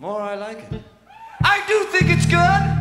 more I like it. I do think it's good.